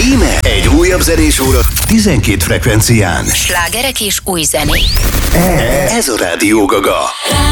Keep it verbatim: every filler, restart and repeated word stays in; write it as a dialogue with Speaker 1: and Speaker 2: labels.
Speaker 1: Íme egy újabb zenés óra tizenkét frekvencián.
Speaker 2: Slágerek és új zenék.
Speaker 1: Ez a Rádió Gaga.